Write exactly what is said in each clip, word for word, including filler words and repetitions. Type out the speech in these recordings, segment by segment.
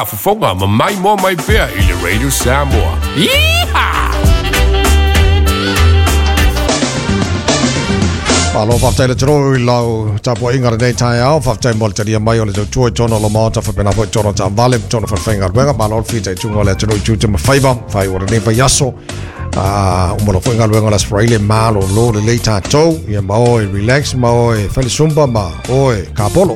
Afufonga ma mai mo mai pea i le Radio Samoa. Yeehaw! Alo whaftai le tero i lau tapo ingara nei tai au whaftai mo le taria mai o le tau tua tono lo maota whapena fo tono ta vale tono whawhainga ruenga ma lor whitai tunga le tero i tūte ma whaiba whai ora nei whai aso umalo fo inga ruenga la spraile ma lo lo le leita tau ia ma oi relax ma oi whali sumba ma oi ka polo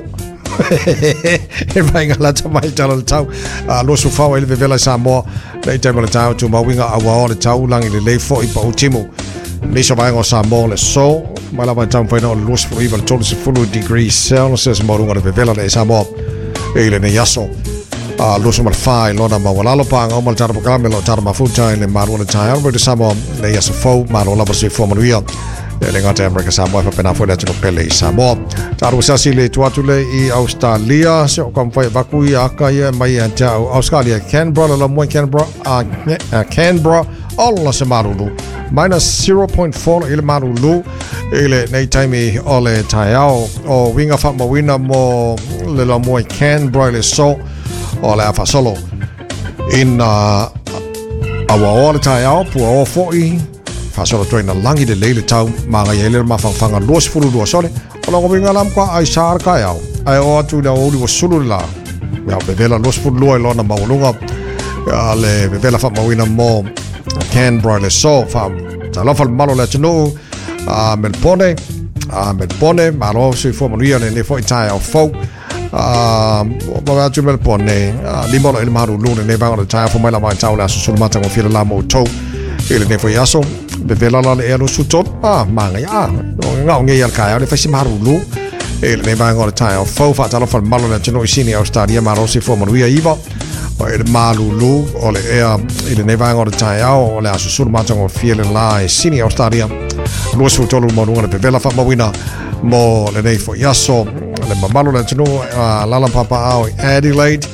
e whainga la tamai tala le tau lo su whawa ili vevela sa moa nei tai mo le tau tu ma winga awa o le tau langi le lei fo i pa utimu Nisa vaenga o Samoa le so mai lava tau whaina o le luas fo iwa le tolu se fulu degrees Celsius maurunga le vevela le Samoa e le ne yaso a luas mal fai lona ma walalo panga o mal tara programe lo tara mafuta le maru le tai arbo de Samoa le yaso fo maru lava se fo manuia le ngata America Samoa fa pena fo le tino pele Samoa taru sasi le tuatu le i Australia se o kam fai vakui aka ia mai anta Australia Canberra la mo Canberra a Canberra alla se marulu minus zero point four il marulu ele nei taimi ole taiao o winga fa mo wina mo le la mo Canberra le so o la fa solo in uh, awa ole taiao pu o foi fa solo toina langi de lele tau manga yele ma fa fanga los fulu do sole o la winga lam kwa ai sar ka yao ai o tu da o di sulu la ya bevela los fulu lo na maulunga ya le bevela fa mo wina mo Canberra le so fa tala fa malo le tino a Melbourne a Melbourne malo si fo mo ria ne fo itai o fo a ba tu Melbourne limo le maru lu ne va o tai fo mai la mai tau la su mata mo fila la mo to ele ne fo yaso be vela la le ero su top a manga ya nga nge ya ka ya le fa si maru lu ele ne va o tai o fo fa tala fa malo le tino isini Australia malo si fo mo ria iva o ele malulu o le ea ele ne vai ngora tai au o le asu suru mata ngor fiele la e sini Australia luas fu tolu mo runga pe vela fa mawina mo le nei fo yaso le mamalo le tunu lala papa au Adelaide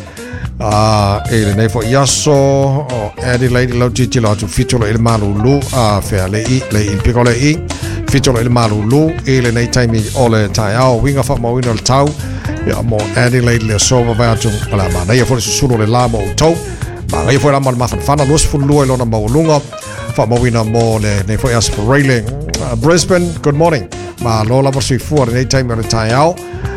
ele nei fo yaso o Adelaide lo titi lo tu fitolo ele malulu a fe le i le i picole i fitolo ele malulu ele nei taimi o le tai au winga fa mawina le tau ya mo Adelaide le so va tu ala ma nei fo su le la mo to ma nei fo la ma fa fa na los fu lo lo na mo lunga fa mo wina mo le nei fo aspirating uh, Brisbane good morning ma lo la po si fu nei time le tai au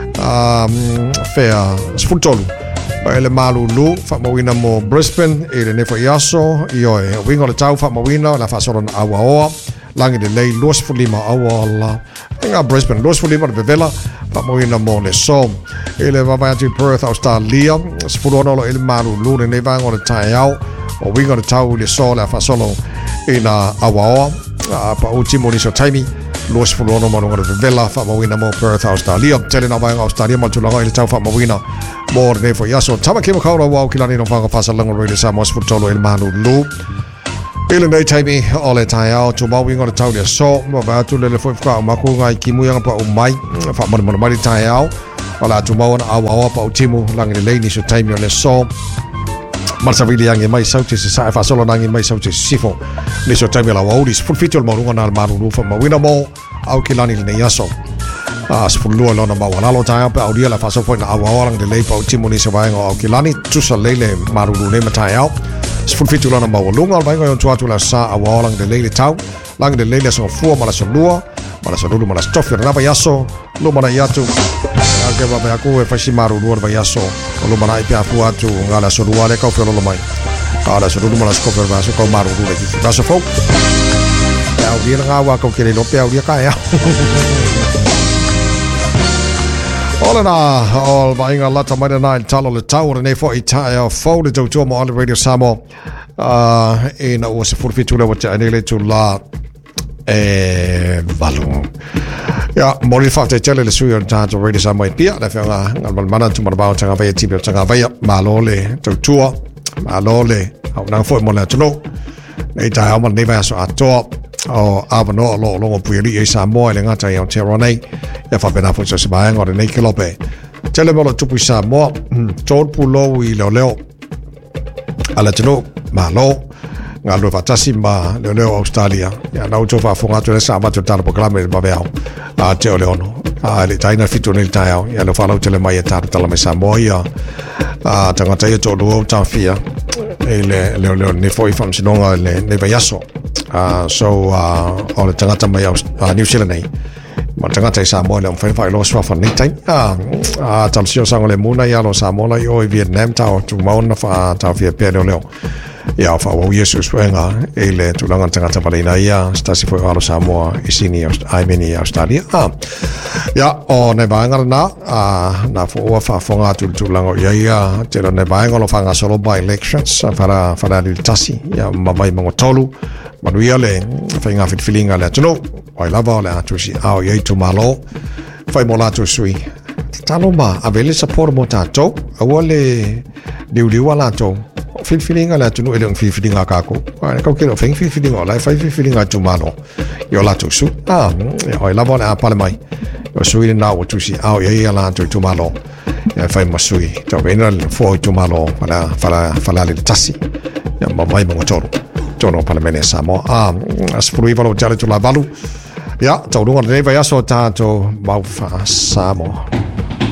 um fair sfutolu ba le malu lu fa mo wina mo Brisbane e le nei fo yaso io e winga le tau fa mo wina la fa so na awa langi de lei los fu lima awa la nga Brisbane los fu lima de vela fa mo wina mo le so ele va vai to Perth Australia spurono lo il maru lu ne va ngora tai au o winga de tau le so la fa solo ina awa pa ultimo ni so taimi los spurono mo ngora de vela fa mo wina mo Perth Australia tele na vai Australia mo tula ile tau fa mo wina mo ne fo yaso tama ke mo kaura wa kilani no fa fa sa lango really sa mo spurtolo il maru lu ele nei taimi ole tai au tu mau winga tau le so mo va tu le fo fa ma ku ngai ki mu yang pa o mai fa mo mo mai tai au ala tu mau na awa pa o timu langi le ni so taimi le so marsa vili yang mai sauti se sa fa solo nangi mai sauti sifo ni so taimi la wa uri full feature mo runga na maru lu fa ma wina mo au kilani le yaso a sfulu lo na ma wala lo tai pa audia la fa so foi na awa lang le pa o timu ni so va au kilani tu sa lele maru lu ne matai au sful fitu lana ma walunga vai ngo tu atu la sa awalang de lele tau lang de lele so fu mala so lua mala so lulu mala stoffer na yaso lu mana yatu age ba ba ku e fashi maru lu ba yaso lu mana i fu atu ngala so lua le ka fe lo mai ala so lulu mala stoffer ba so ko maru lu le ba so fo au dia nga wa ko kele lo pe au dia ka ya Ola na, ol ba inga lata mai na talo le tau ne fo i tae fo le tau tō mo ala Radio Samoa e na o se furfitu le wata ane le tu la e valu. Ya, mori fa te tele le sui on tato Radio Samoa i pia, le whianga ngal mana tu mana bao tanga vaya tibi o tanga vaya, ma lo le tau tua, ma lo le, au nang fo i mo le atuno, nei tae au mana ne vaya so atoa, o avano lo lo puiri e Samoa le ngata i Aotearoa nei ia fa pena fo so se mai ngore nei kilope tele mo tupu Samoa tot pulo i lo leo ala tino ma lo nga lo fatasi ma le leo Australia ia na uto fa fonga to le sa ma to tar programa ba veo a te ole ono a le taina fitu ni tayo ya lo falo tele mai ta tala mai Samoa ia a tanga tai to lo ta fia ele le le ne foi fam sinonga le ne vayaso a so a o le tanga mai a New Zealand nei ma tanga tai Samoa le fai fai lo swa fa ni tai a a tal sio sango le muna ya lo Samoa yo i Vietnam ta o tu mauna fa ta fia pe le ia fa o Jesus wenga ele tulanga tanga tapalina ia stasi foi alo Samoa isini ai meni Australia ah ya o ne banga na a na fo fa fonga tul tulanga ia ia tera ne banga lo fanga solo by elections para para il tasi ya mamai mo tolu manuia le fainga fit feelinga le tuno ai lava le atusi au ia tu malo fai mola tu sui taloma avele support mo tato awale diu diu ala to feel feeling ala tunu elong feel feeling akako ai ko kilo feng feel feeling ala fai feel feeling atu malo yo la tu su ah oi la bona pale mai yo sui na o tu si au ye ala tu tu malo ya fai masui to venal fo tu malo para para para le tasi ya mai mo toro toro pale mene Samoa ah asfrui valo jale tu la valu ya to dunga ne vai aso ta to mau fa Samoa